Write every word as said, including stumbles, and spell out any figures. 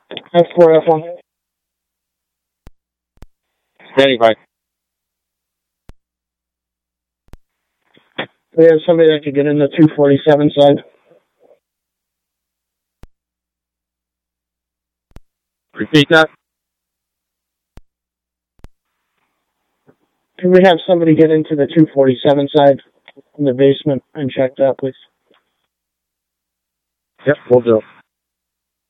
F four F one. Standing by. We have somebody that could get in the two forty-seven side. Repeat that. Can we have somebody get into the two forty-seven side in the basement and check that, please? Yep, we'll do.